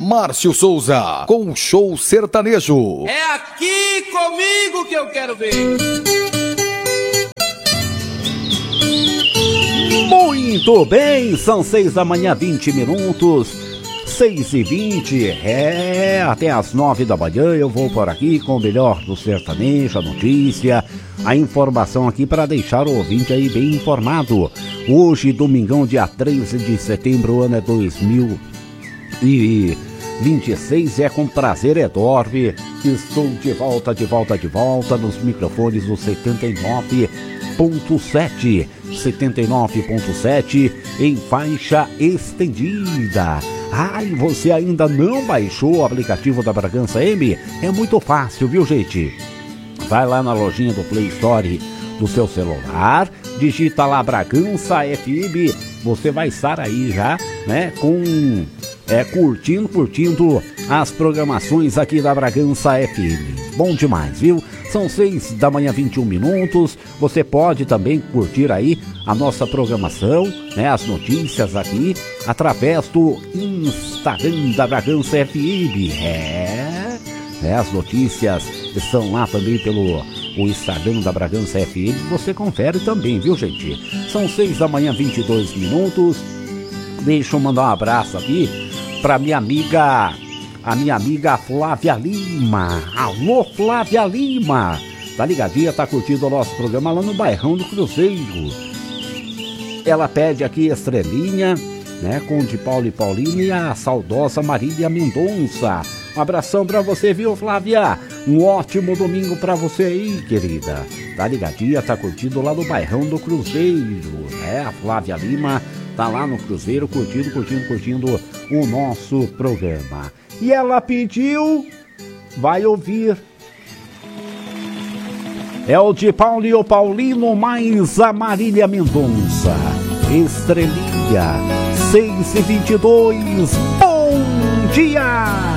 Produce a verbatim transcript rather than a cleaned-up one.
Márcio Souza, com Show Sertanejo. É aqui comigo que eu quero ver. Muito bem, são seis da manhã, vinte minutos, seis e vinte, é, até as nove da manhã eu vou por aqui com o melhor do sertanejo, a notícia, a informação aqui para deixar o ouvinte aí bem informado. Hoje, domingão, dia treze de setembro, o ano é dois mil e vinte e seis, é com prazer enorme que estou de volta, de volta, de volta nos microfones do setenta e nove ponto sete, setenta e nove ponto sete em faixa estendida. Ai, você ainda não baixou o aplicativo da Bragança M? É muito fácil, viu, gente? Vai lá na lojinha do Play Store do seu celular, digita lá Bragança F M, você vai estar aí já, né, com, é, curtindo, curtindo as programações aqui da Bragança F M. Bom demais, viu? São seis da manhã, vinte e um minutos. Você pode também curtir aí a nossa programação, né? As notícias aqui através do Instagram da Bragança F M. É, é, as notícias estão lá também pelo o Instagram da Bragança F M. Você confere também, viu, gente? São seis da manhã, vinte e dois minutos. Deixa eu mandar um abraço aqui para minha amiga... A minha amiga Flávia Lima. Alô, Flávia Lima. Tá ligadinha, tá curtindo o nosso programa lá no Bairrão do Cruzeiro. Ela pede aqui estrelinha, né, com o de Paulo e Paulina e a saudosa Marília Mendonça. Um abração pra você, viu, Flávia? Um ótimo domingo pra você aí, querida. Tá ligadinha, tá curtindo lá no Bairrão do Cruzeiro. É, a Flávia Lima tá lá no Cruzeiro curtindo, curtindo, curtindo o nosso programa. E ela pediu, vai ouvir. É o de Paulo e o Paulino, mais a Marília Mendonça. Estrelinha, seis e vinte e dois, bom dia!